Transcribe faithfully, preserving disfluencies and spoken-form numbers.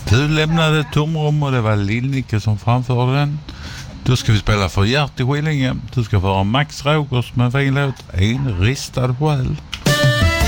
Du lämnade tomrum och det var Lill-Nicke som framförde den. Då ska vi spela för Gert i Skillinge. Du ska föra Max Rogers med fin låt En ristad själ.